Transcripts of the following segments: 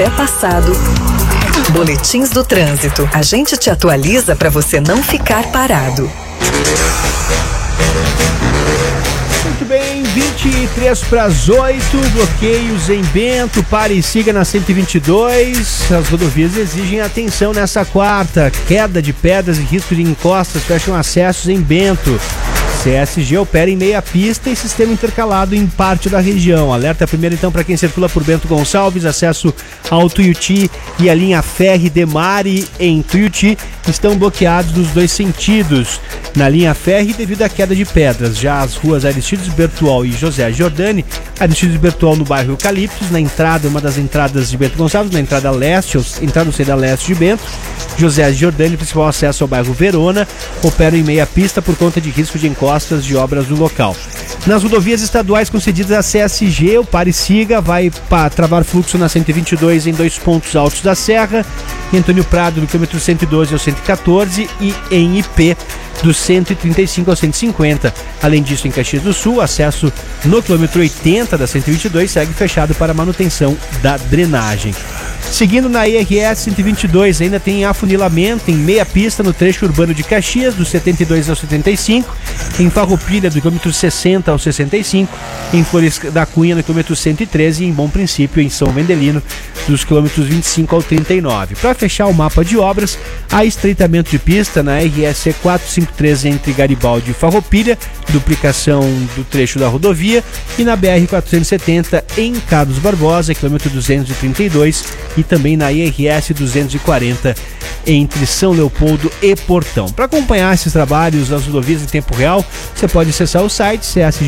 Café Passado. Boletins do trânsito. A gente te atualiza para você não ficar parado. Muito bem, 23 para as 8, bloqueios em Bento, pare e siga na 122. As rodovias exigem atenção nessa quarta. Queda de pedras e risco de encostas fecham acessos em Bento. CSG opera em meia pista e sistema intercalado em parte da região. Alerta primeiro então para quem circula por Bento Gonçalves, acesso ao Tuiuti e a linha Ferry Demare em Tuiuti estão bloqueados nos dois sentidos. Na linha Ferry devido à queda de pedras. Já as ruas Aristides Bertual e José Giordani, Aristides Bertual no bairro Eucaliptos, na entrada, uma das entradas de Bento Gonçalves, na entrada leste, entrada no saída leste de Bento. José Giordani, principal acesso ao bairro Verona, operam em meia pista por conta de risco de encostas de obras no local. Nas rodovias estaduais concedidas à CSG, o pare e siga vai travar fluxo na 122 em dois pontos altos da Serra, em Antônio Prado, do quilômetro 112 ao 114 e em IP, do 135 ao 150. Além disso, em Caxias do Sul, acesso no quilômetro 80 da 122 segue fechado para manutenção da drenagem. Seguindo na IRS 122, ainda tem afunilamento em meia pista no trecho urbano de Caxias, do 72 ao 75, em Farroupilha, do quilômetro 60 ao 65, em Flores da Cunha, no quilômetro 113 e em Bom Princípio, em São Vendelino, dos quilômetros 25 ao 39. Para fechar o mapa de obras, há estreitamento de pista na RS 453 entre Garibaldi e Farroupilha, duplicação do trecho da rodovia, e na BR 470 em Carlos Barbosa, quilômetro 232, e também na IRS 240 entre São Leopoldo e Portão. Para acompanhar esses trabalhos nas rodovias em tempo real, você pode acessar o site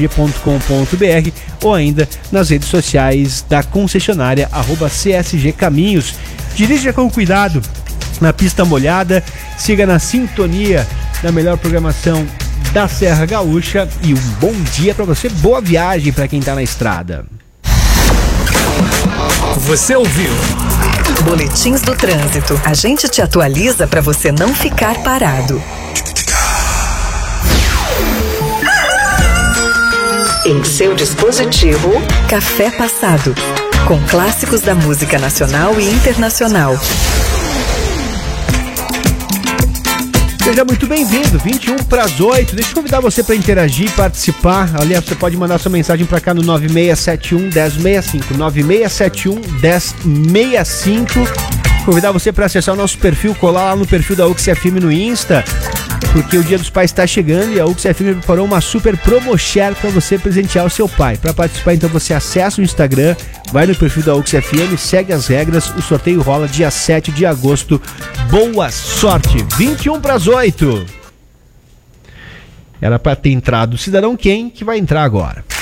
csg.com.br ou ainda nas redes sociais da concessionária @CSG Caminhos. Dirija com cuidado na pista molhada, siga na sintonia da melhor programação da Serra Gaúcha e um bom dia para você, boa viagem para quem está na estrada. Você ouviu Boletins do Trânsito. A gente te atualiza para você não ficar parado. Em seu dispositivo, Café Passado, com clássicos da música nacional e internacional. Seja muito bem-vindo, 21 para as 8. Deixa eu convidar você para interagir e participar. Aliás, você pode mandar sua mensagem para cá no 9671-1065. 9671-1065. Convidar você para acessar o nosso perfil, colar lá no perfil da UX FM no Insta, porque o Dia dos Pais está chegando e a UX FM preparou uma super promo share para você presentear o seu pai. Para participar, então, você acessa o Instagram, vai no perfil da UX FM, segue as regras, o sorteio rola dia 7 de agosto. Boa sorte! 21 para as 8. Era para ter entrado o Cidadão Quem, que vai entrar agora.